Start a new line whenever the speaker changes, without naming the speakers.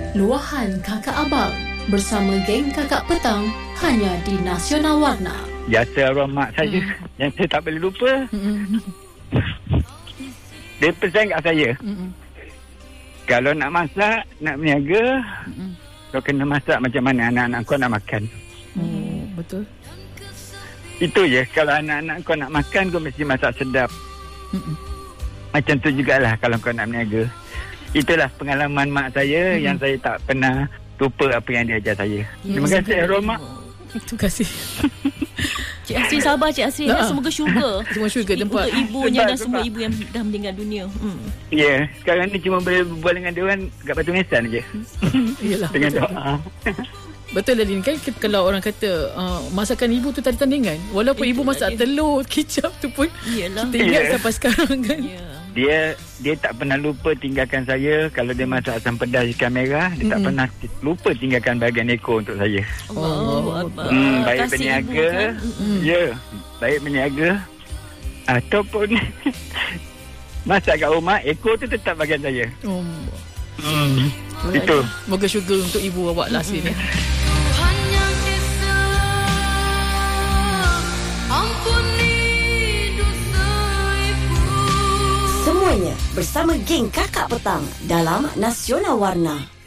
Luahan Kakak Abang bersama geng Kakak Petang hanya di Nasional Warna.
Biasa arwah mak saya yang saya tak boleh lupa. Dia pesan kat saya, kalau nak masak, nak berniaga, kau kena masak macam mana anak-anak kau nak makan.
Betul.
Itu je. Kalau anak-anak kau nak makan, kau mesti masak sedap. Macam tu jugalah kalau kau nak berniaga. Itulah pengalaman mak saya yang saya tak pernah lupa apa yang dia ajar saya. Terima kasih arwah mak.
Terima kasih.
Cik Asri sabar Cik Asri. Semoga syurga.
Semua syurga tempat
untuk ibunya dan semua ibu yang dah meninggal dunia.
Ya, sekarang ni cuma boleh berbual dengan dia orang kat Batu Nisan je.
Iyalah.
Dengan doa.
Betul Lin, kan kalau orang kata masakan ibu tu tadi tandingan. Walaupun ibu masak telur, kicap tu pun kita ingat sampai sekarang kan.
Dia tak pernah lupa tinggalkan saya. Kalau dia masak asam pedas ikan merah, dia tak pernah lupa tinggalkan bahagian ekor untuk saya. Baik berniaga, baik berniaga ataupun masak kat rumah, ekor tu tetap bahagian saya. Itu.
Moga syurga untuk ibu awak lah sini.
Semuanya bersama geng Kakak Petang dalam Nasional Warna.